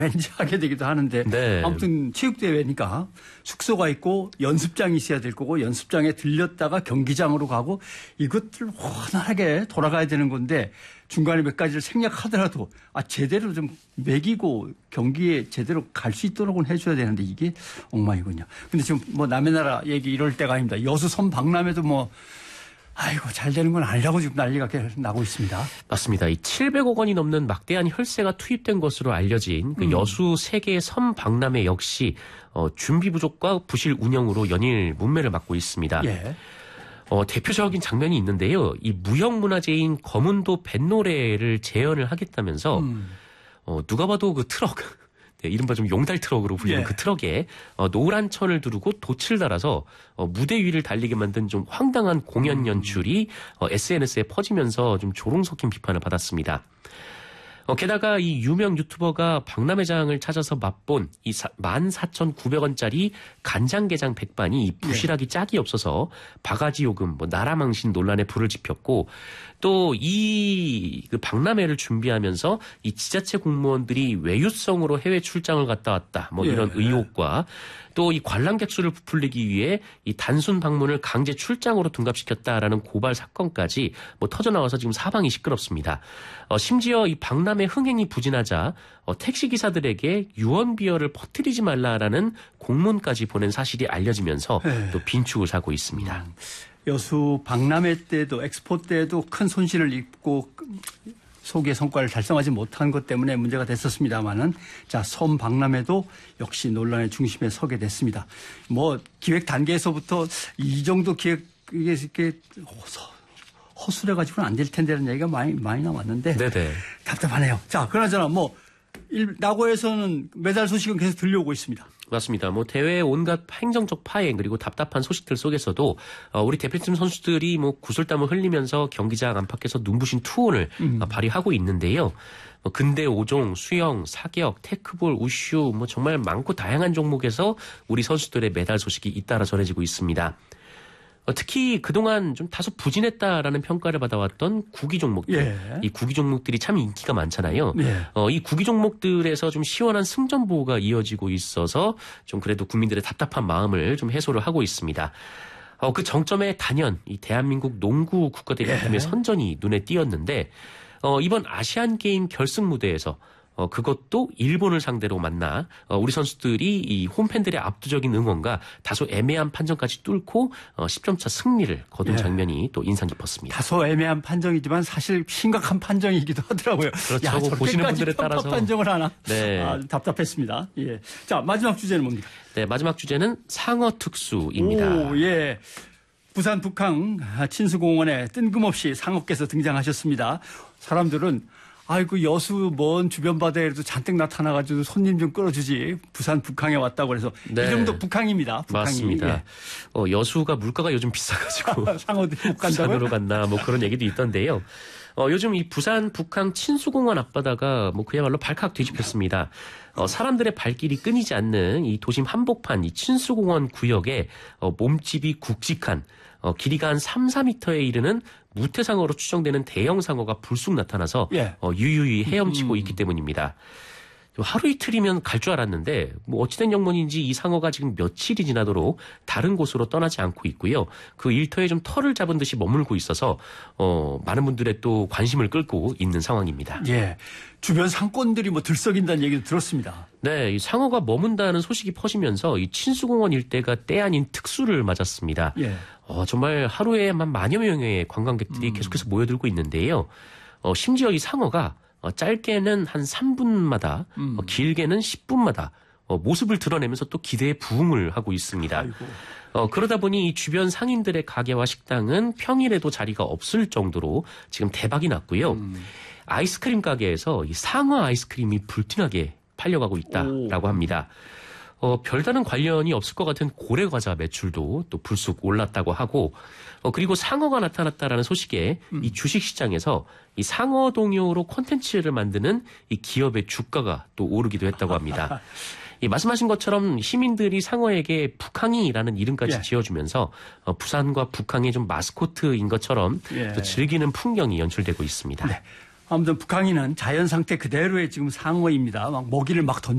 왠지 하게 되기도 하는데 네. 아무튼 체육대회니까 숙소가 있고 연습장이 있어야 될 거고 연습장에 들렸다가 경기장으로 가고 이것들 원활하게 돌아가야 되는 건데 중간에 몇 가지를 생략하더라도 제대로 좀 먹이고 경기에 제대로 갈 수 있도록은 해줘야 되는데 이게 엉망이군요. 근데 지금 뭐 남의 나라 얘기 이럴 때가 아닙니다. 여수 선박람회도 잘 되는 건 아니라고 지금 난리가 나고 있습니다. 맞습니다. 이 700억 원이 넘는 막대한 혈세가 투입된 것으로 알려진 그 여수 세계 선박람회 역시 준비 부족과 부실 운영으로 연일 문매를 맞고 있습니다. 예. 대표적인 장면이 있는데요. 이 무형문화재인 거문도 뱃노래를 재현을 하겠다면서 누가 봐도 그 트럭 이른바 좀 용달 트럭으로 불리는 그 트럭에 노란 천을 두르고 돛을 달아서 무대 위를 달리게 만든 좀 황당한 공연 연출이 SNS에 퍼지면서 좀 조롱 섞인 비판을 받았습니다. 게다가 이 유명 유튜버가 박람회장을 찾아서 맛본 이 14,900원짜리 간장게장 백반이 이 부실하기 짝이 없어서 바가지 요금, 나라망신 논란에 불을 지폈고 또 이 그 박람회를 준비하면서 이 지자체 공무원들이 외유성으로 해외 출장을 갔다 왔다 이런 의혹과 또 이 관람객 수를 부풀리기 위해 이 단순 방문을 강제 출장으로 둔갑시켰다라는 고발 사건까지 터져나와서 지금 사방이 시끄럽습니다. 심지어 이 박람회 흥행이 부진하자 택시 기사들에게 유언비어를 퍼뜨리지 말라라는 공문까지 보낸 사실이 알려지면서 또 빈축을 사고 있습니다. 여수 박람회 때도 엑스포 때도 큰 손실을 입고 소기의 성과를 달성하지 못한 것 때문에 문제가 됐었습니다만은 섬 박람회도 역시 논란의 중심에 서게 됐습니다. 기획 단계에서부터 이 정도 기획 이게 허술해 가지고는 안 될 텐데라는 얘기가 많이 나왔는데 네네. 답답하네요. 그나저나 나고에서는 메달 소식은 계속 들려오고 있습니다. 맞습니다. 대회의 온갖 행정적 파행 그리고 답답한 소식들 속에서도 우리 대표팀 선수들이 구슬땀을 흘리면서 경기장 안팎에서 눈부신 투혼을 발휘하고 있는데요. 근대 5종, 수영, 사격, 테크볼, 우슈 정말 많고 다양한 종목에서 우리 선수들의 메달 소식이 잇따라 전해지고 있습니다. 특히 그동안 좀 다소 부진했다라는 평가를 받아왔던 구기 종목들. 이 구기 종목들이 참 인기가 많잖아요. 이 구기 종목들에서 좀 시원한 승전 보호가 이어지고 있어서 좀 그래도 국민들의 답답한 마음을 좀 해소를 하고 있습니다. 그 정점에 단연 이 대한민국 농구 국가대표팀의 선전이 눈에 띄었는데 이번 아시안게임 결승 무대에서 그것도 일본을 상대로 만나 우리 선수들이 이 홈팬들의 압도적인 응원과 다소 애매한 판정까지 뚫고 10점 차 승리를 거둔 장면이 또 인상 깊었습니다. 다소 애매한 판정이지만 사실 심각한 판정이기도 하더라고요. 그렇죠. 보시는 분들에 따라서 판정을 하나. 네. 답답했습니다. 자, 마지막 주제는 뭡니까? 네, 마지막 주제는 상어 특수입니다. 부산 북항 친수공원에 뜬금없이 상어께서 등장하셨습니다. 사람들은 여수 먼 주변 바다에도 잔뜩 나타나가지고 손님 좀 끌어주지. 부산 북항에 왔다고 그래서 이 정도 북항입니다. 북항이. 맞습니다. 여수가 물가가 요즘 비싸가지고 상어들이 못 간다고요? 부산으로 갔나 그런 얘기도 있던데요. 요즘 이 부산 북항 친수공원 앞바다가 그야말로 발칵 뒤집혔습니다. 사람들의 발길이 끊이지 않는 이 도심 한복판 이 친수공원 구역에 몸집이 굵직한 길이가 한 3, 4m에 이르는 무태상어로 추정되는 대형 상어가 불쑥 나타나서 유유히 헤엄치고 있기 때문입니다. 하루 이틀이면 갈 줄 알았는데 어찌된 영문인지 이 상어가 지금 며칠이 지나도록 다른 곳으로 떠나지 않고 있고요. 그 일터에 좀 털을 잡은 듯이 머물고 있어서 많은 분들의 또 관심을 끌고 있는 상황입니다. 주변 상권들이 들썩인다는 얘기도 들었습니다. 네, 이 상어가 머문다는 소식이 퍼지면서 이 친수공원 일대가 때 아닌 특수를 맞았습니다. 정말 하루에 만여 명의 관광객들이 계속해서 모여들고 있는데요. 심지어 이 상어가 짧게는 한 3분마다 길게는 10분마다 모습을 드러내면서 또 기대에 부응을 하고 있습니다. 그러다 보니 이 주변 상인들의 가게와 식당은 평일에도 자리가 없을 정도로 지금 대박이 났고요. 아이스크림 가게에서 이 상어 아이스크림이 불티나게 팔려가고 있다라고 합니다. 별다른 관련이 없을 것 같은 고래 과자 매출도 또 불쑥 올랐다고 하고 그리고 상어가 나타났다라는 소식에 이 주식시장에서 이 상어 동요로 콘텐츠를 만드는 이 기업의 주가가 또 오르기도 했다고 합니다. 이 말씀하신 것처럼 시민들이 상어에게 북항이라는 이름까지 지어주면서 부산과 북항의 좀 마스코트인 것처럼 또 즐기는 풍경이 연출되고 있습니다. 아무튼 북항이는 자연 상태 그대로의 지금 상어입니다. 먹이를 던져